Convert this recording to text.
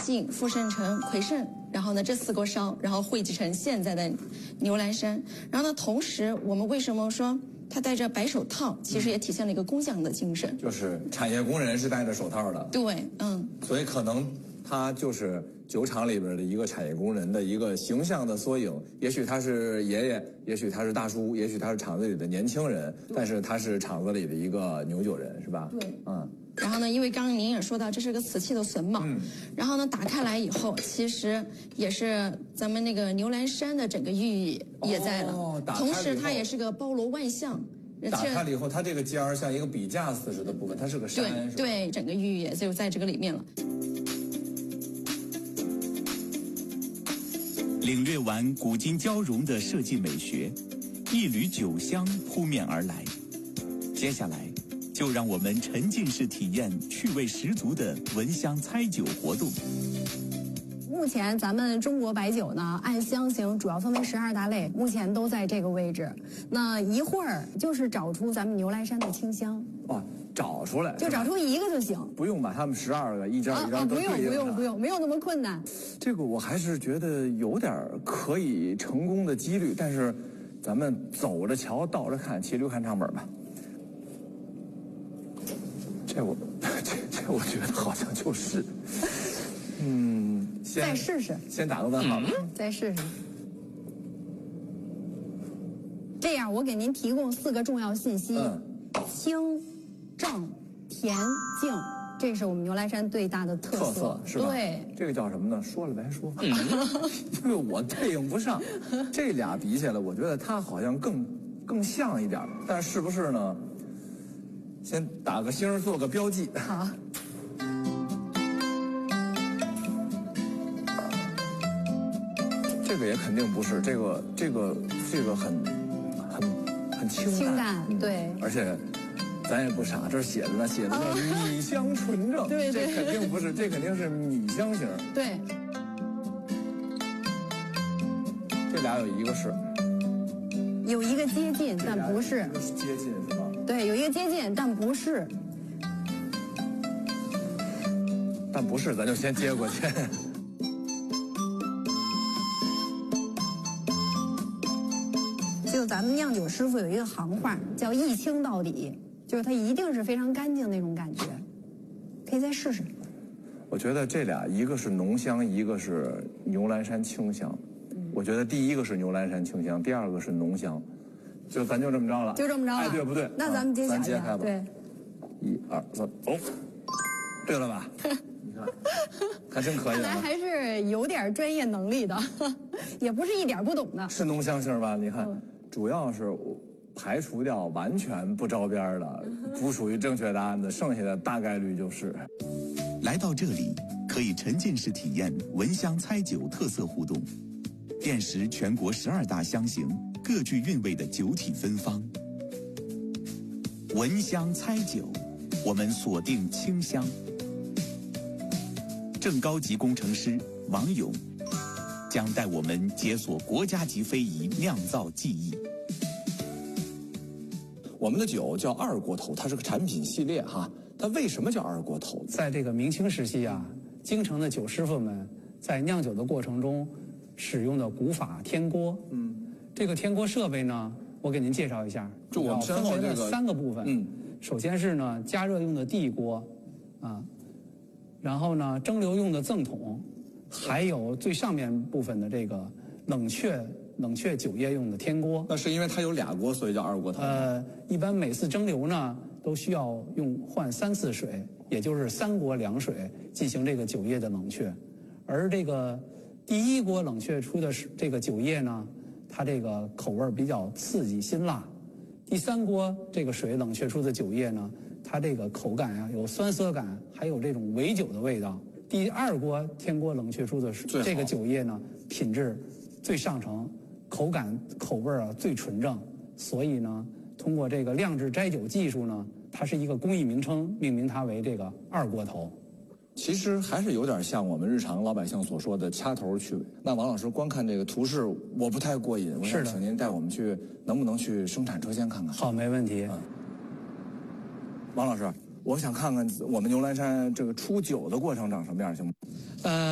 信、富盛城、奎盛，然后呢这4锅烧，然后汇集成现在的牛栏山。然后呢，同时我们为什么说他戴着白手套，其实也体现了一个工匠的精神， 就是产业工人是戴着手套的。 对， 所以可能他就是酒厂里边的一个产业工人的一个形象的缩影。也许他是爷爷，也许他是大叔，也许他是厂子里的年轻人，但是他是厂子里的一个牛酒人，是吧？ 对，然后呢，因为刚刚您也说到，这是个瓷器的榫卯，然后呢，打开来以后，其实也是咱们那个牛栏山的整个寓意也在了，同时它也是个包罗万象。 打开了以后，它这个尖儿像一个笔架似的部分，它是个山， 对，整个寓意也就在这个里面了。 领略完古今交融的设计美学，一缕酒香扑面而来。接下来，就让我们沉浸式体验趣味十足的闻香猜酒活动。 目前咱们中国白酒呢，按香型主要分为12大类，目前都在这个位置。那一会儿就是找出咱们牛栏山的清香。 找出来就找出一个就行， 不用把他们12个一张一张都对应。 不用，没有那么困难。 这个我还是觉得有点可以成功的几率，但是咱们走着瞧，倒着看，骑驴看唱本吧。这我觉得好像就是， 再试试， 先打个问号吧， 再试试。这样，我给您提供4个重要信息：清、正、甜、净，这是我们牛栏山最大的特色， 是吧？ 对， 这个叫什么呢？说了白说，因为我对应不上，这俩比起来，我觉得它好像更像一点，但是不是呢？先打个星，做个标记。 好。 这个也肯定不是，这个很清淡， 对， 而且咱也不傻，这写着呢，写的叫米香纯正， 对， 这肯定不是，这肯定是米香型， 对。 这俩有一个是， 有一个接近，但不是接近是吧？ 对，有一个接近，但不是， 但不是，咱就先接过去。 就咱们酿酒师傅有一个行话，叫一清到底，就是它一定是非常干净那种感觉。可以再试试。 我觉得这俩，一个是浓香，一个是牛栏山清香。我觉得第一个是牛栏山清香，第二个是浓香。咱就这么着了。 就这么着了。 哎，对不对？ 那咱们揭晓一下。 咱揭开吧。 对。 1、2、3，走。对了吧？你看，还真可以。 看来还是有点专业能力的，也不是一点不懂的。 是浓香型吧？你看。主要是排除掉完全不着边的、不属于正确答案的，剩下的大概率就是。 来到这里，可以沉浸式体验闻香猜酒特色互动，辨识全国12大香型各具韵味的酒体芬芳。闻香猜酒，我们锁定清香。正高级工程师王勇将带我们解锁国家级非遗酿造技艺。 我们的酒叫二锅头，它是个产品系列哈。它为什么叫二锅头？ 在这个明清时期啊，京城的酒师傅们在酿酒的过程中使用的古法天锅。这个天锅设备呢，我给您介绍一下， 就我们身后这个 3个部分。首先是呢加热用的地锅，然后呢蒸馏用的赠桶。还有最上面部分的这个冷却酒液用的天锅。 那是因为它有2锅，所以叫二锅头。 一般每次蒸馏呢，都需要换3次水，也就是3锅凉水进行这个酒液的冷却。而这个第1锅冷却出的这个酒液呢，它这个口味比较刺激辛辣。第3锅这个水冷却出的酒液呢，它这个口感啊有酸涩感，还有这种微酒的味道。第2锅天锅冷却出的这个酒液呢，品质最上乘，口感口味啊最纯正，所以呢，通过这个酿制摘酒技术呢，它是一个工艺名称，命名它为这个二锅头。 其实还是有点像我们日常老百姓所说的掐头去尾。那王老师光看这个图示，我不太过瘾，我想请您带我们去，能不能去生产车间看看？ 好，没问题。 王老师，我想看看我们牛栏山这个出酒的过程长什么样，行吗？